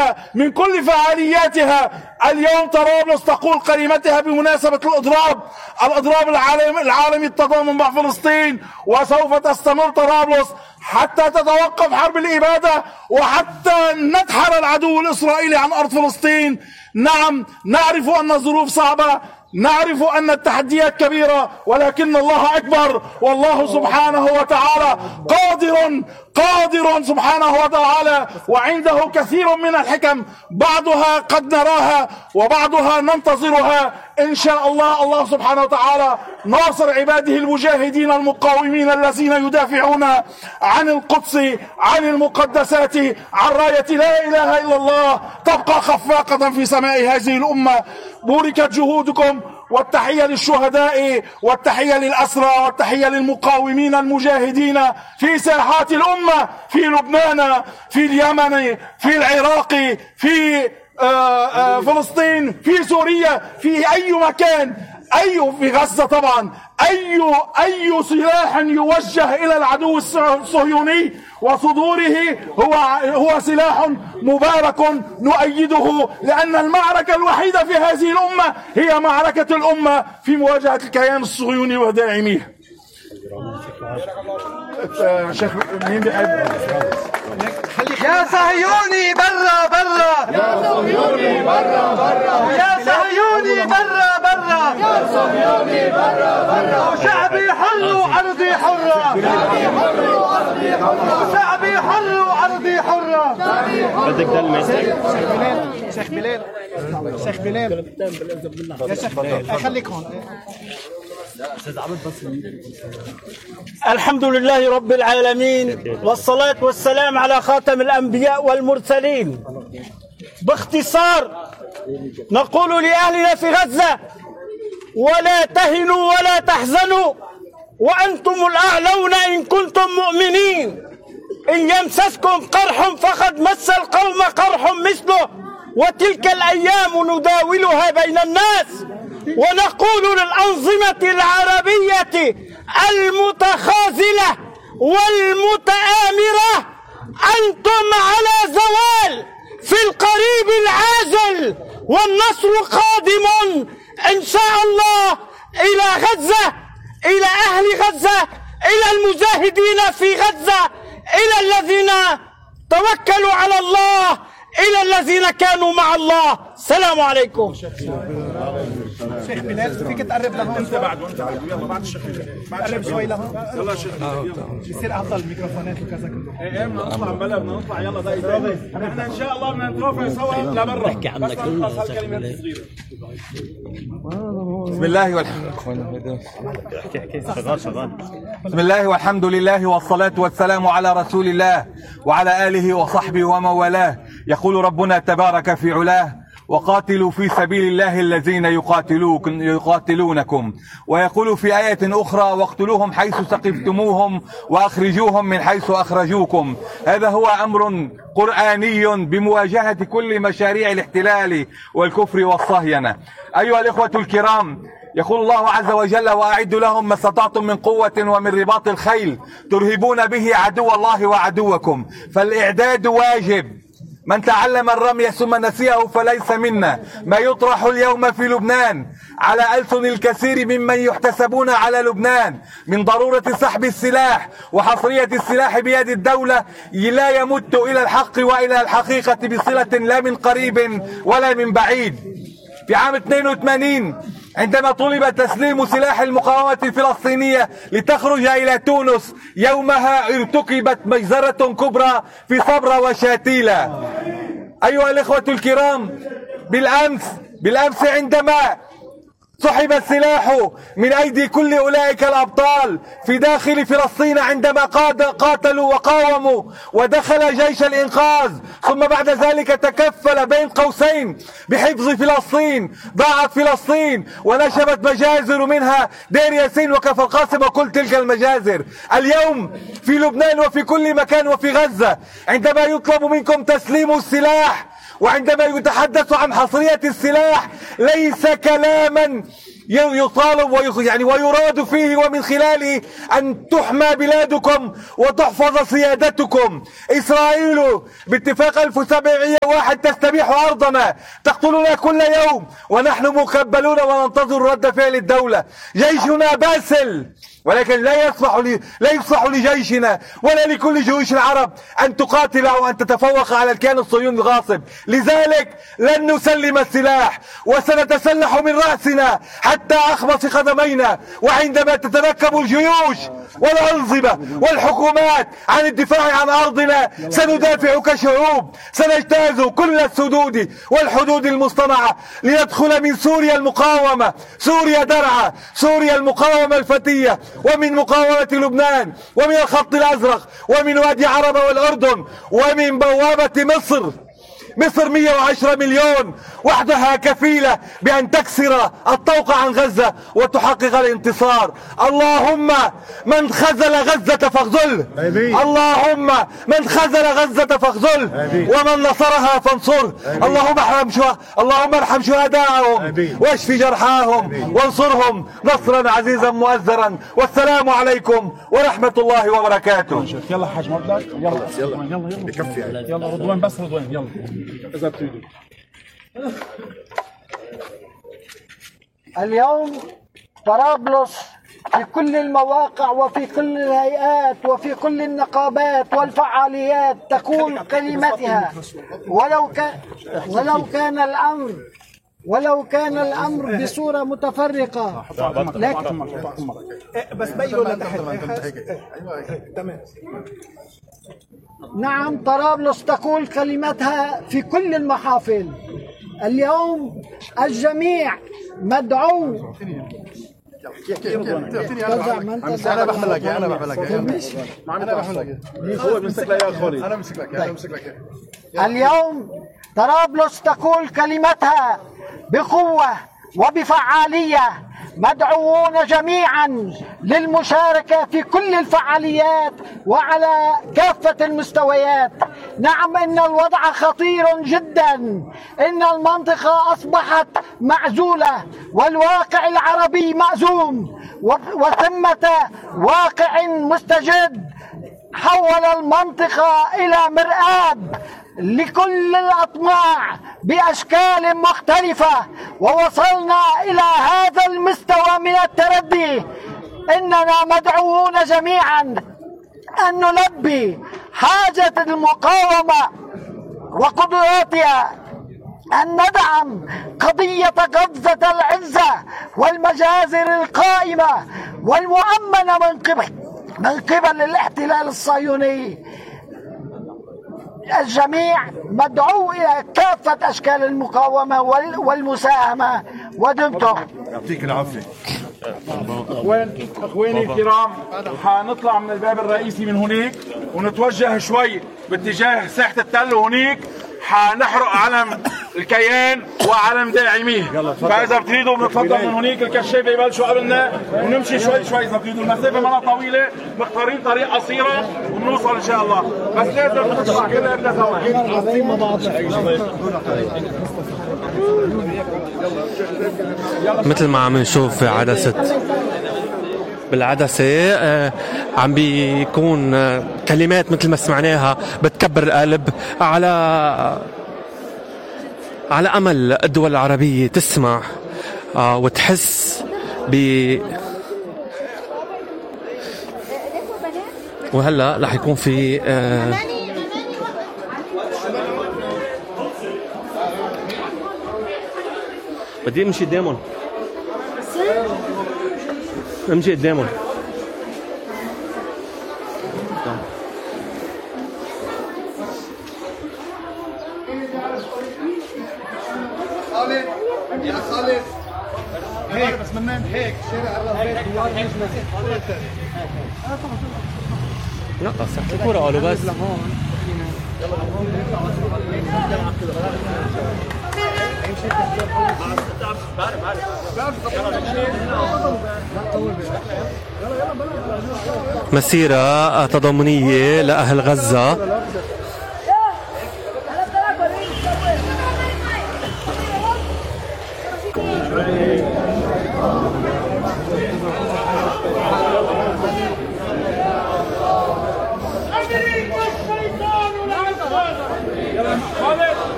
وتعالى من كل فعالياتها. اليوم طرابلس تقول كلمتها بمناسبة الإضراب العالمي التضامن مع فلسطين، وسوف تستمر طرابلس حتى تتوقف حرب الإبادة وحتى ندحر العدو الإسرائيلي عن أرض فلسطين. نعم، نعرف أن الظروف صعبة، نعرف أن التحديات كبيرة، ولكن الله أكبر، والله سبحانه وتعالى قادر سبحانه وتعالى، وعنده كثير من الحكم، بعضها قد نراها وبعضها ننتظرها. إن شاء الله الله سبحانه وتعالى ناصر عباده المجاهدين المقاومين الذين يدافعون عن القدس، عن المقدسات، عن راية لا إله إلا الله تبقى خفاقة في سماء هذه الأمة. بوركت جهودكم، والتحية للشهداء، والتحية للأسرى، والتحية للمقاومين المجاهدين في ساحات الأمة، في لبنان، في اليمن، في العراق، في فلسطين، في سوريا، في أي مكان، في غزة طبعا. أي سلاح يوجه إلى العدو الصهيوني وصدوره هو سلاح مبارك نؤيده، لأن المعركة الوحيدة في هذه الأمة هي معركة الأمة في مواجهة الكيان الصهيوني وداعميه. شيخ مين بيحب؟ يا صهيوني برا برا، يا صهيوني برا برا، يا صهيوني برا برا، يا صهيوني برا برا، وشعبي حر وأرضي حرة، شعبي حر وأرضي حرة، شعبي حر وأرضي حرة. بدك دلمة شيخ بلال، شيخ بلال، يا شيخ بلال خليك هون. الحمد لله رب العالمين، والصلاة والسلام على خاتم الأنبياء والمرسلين. باختصار نقول لأهلنا في غزة: ولا تهنوا ولا تحزنوا وأنتم الأعلون إن كنتم مؤمنين. إن يمسسكم قرح فقد مس القوم قرح مثله، وتلك الأيام نداولها بين الناس. ونقول للأنظمة العربية المتخاذلة والمتآمرة: أنتم على زوال في القريب العاجل، والنصر قادم إن شاء الله إلى غزة، إلى أهل غزة، إلى المجاهدين في غزة، إلى الذين توكلوا على الله، إلى الذين كانوا مع الله. السلام عليكم. شيخ بلال فيك تقرب لهون؟ انت بعد وانت يلا بعد الشيخ بلال قرب شوي لهون. يلا شيخ يصير افضل الميكروفونات وكذا كله. ايه بدنا نطلع بدنا نطلع يلا دقيقه. احنا ان شاء الله بدنا نترافع سوا لبرا. بحكي عنك كلها كلمات صغيره. بسم الله والحمد لله والصلاة والسلام على رسول الله وعلى آله وصحبه ومن والاه. يقول ربنا تبارك في علاه: وقاتلوا في سبيل الله الذين يقاتلونكم. ويقول في آية أخرى: واقتلوهم حيث ثقفتموهم وأخرجوهم من حيث أخرجوكم. هذا هو أمر قرآني بمواجهة كل مشاريع الاحتلال والكفر والصهينة. أيها الإخوة الكرام، يقول الله عز وجل: وأعدوا لهم ما استطعتم من قوة ومن رباط الخيل ترهبون به عدو الله وعدوكم. فالإعداد واجب. من تعلم الرمي ثم نسيه فليس منا. ما يطرح اليوم في لبنان على ألسن الكثير ممن يحتسبون على لبنان من ضرورة سحب السلاح وحصرية السلاح بيد الدولة لا يمت إلى الحق وإلى الحقيقة بصلة لا من قريب ولا من بعيد. في عام 82 عندما طلب تسليم سلاح المقاومة الفلسطينية لتخرج إلى تونس، يومها ارتكبت مجزرة كبرى في صبرا وشاتيلا. أيها الإخوة الكرام، بالأمس عندما سحب السلاح من أيدي كل أولئك الأبطال في داخل فلسطين، عندما قاتلوا وقاوموا ودخل جيش الإنقاذ، ثم بعد ذلك تكفل بين قوسين بحفظ فلسطين، ضاعت فلسطين ونشبت مجازر منها دير ياسين وكفر قاسم وكل تلك المجازر. اليوم في لبنان وفي كل مكان وفي غزة عندما يطلب منكم تسليم السلاح وعندما يتحدث عن حصرية السلاح ليس كلاما يطالب ويراد فيه ومن خلاله أن تحمى بلادكم وتحفظ سيادتكم. إسرائيل باتفاق 1701 تستبيح أرضنا، تقتلنا كل يوم ونحن مكبلون وننتظر رد فعل الدولة. جيشنا باسل، ولكن لا يصلح لجيشنا ولا لكل جيوش العرب أن تقاتل أو أن تتفوق على الكيان الصهيوني الغاصب. لذلك لن نسلم السلاح وسنتسلح من رأسنا حتى أخمص قدمينا. وعندما تتركب الجيوش والأنظمة والحكومات عن الدفاع عن أرضنا سندافع كشعوب، سنجتاز كل السدود والحدود المصطنعة لندخل من سوريا المقاومة، سوريا درعا، سوريا المقاومة الفتية، ومن مقاومة لبنان، ومن الخط الأزرق، ومن وادي عربة والأردن، ومن بوابة مصر. مصر 110 مليون وحدها كفيلة بأن تكسر الطوق عن غزة وتحقق الانتصار. اللهم من خذل غزة فاخذله، اللهم من خذل غزة فاخذله، ومن نصرها فانصره. اللهم ارحم شهداءهم واشف جرحاهم وانصرهم نصرا عزيزا مؤزرا. والسلام عليكم ورحمة الله وبركاته. يلا حاج مبلغ، يلا بكفي، يلا رضوان، بس رضوان، يلا إذا بتريدوا. اليوم طرابلس في كل المواقع وفي كل الهيئات وفي كل النقابات والفعاليات تقول كلمتها، ولو كان الأمر بصورة متفرقة. بس بيقول تمام. نعم، طرابلس تقول كلمتها في كل المحافل. اليوم الجميع مدعو. انا بحمل لك هو بيمسك لك يا خالد، انا بمسك لك. اليوم طرابلس تقول كلمتها بقوة وبفعالية. مدعوون جميعا للمشاركة في كل الفعاليات وعلى كافة المستويات. نعم، إن الوضع خطير جدا، إن المنطقة أصبحت معزولة والواقع العربي مأزوم، وثمة واقع مستجد حول المنطقة إلى مرآب لكل الأطماع بأشكال مختلفة، ووصلنا إلى هذا المستوى من التردي. إننا مدعوون جميعا أن نلبي حاجة المقاومة وقدراتها، أن ندعم قضية غزة العزة والمجازر القائمة والمؤمنة من قبل الاحتلال الصهيوني. الجميع مدعو إلى كافة أشكال المقاومة والمساهمة. ودمتم. يعطيك العافية. اخواني الكرام، حنطلع من الباب الرئيسي من هناك ونتوجه شوي باتجاه ساحة التل، وهناك حنحرق علم الكيان وعلم داعميه. فاذا بتريدوا بنتفضل من هناك، الكشافه يبلشوا قبلنا ونمشي شوي شوي. اذا بتريدوا المسافه ما طويله، مختارين طريق قصيره وبنوصل ان شاء الله، بس لازم نطلع كلنا سوا. مثل ما عم نشوف بالعدسة عم بيكون كلمات مثل ما سمعناها بتكبر القلب على أمل الدول العربية تسمع وتحس وهلأ رح يكون في بدي امشي قدامهم، امشي قدامهم. خالد يا خالد، هيك بس منين هيك شارع الرافد دوار لا صح الكورة قالوا بس مسيرة تضامنية لأهل غزة